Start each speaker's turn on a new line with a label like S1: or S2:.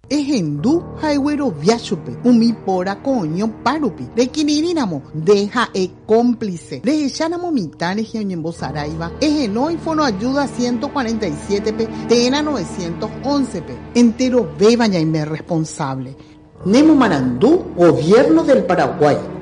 S1: Ejendu haigüero viachupe, umi pora coño parupi, de quinirinamo, deja cómplice, de echanamo mitades que en Saraiva, ejeno y fono ayuda 147p, tena 911p, entero beba ya y me responsable. Nemo Marandú, Gobierno del Paraguay.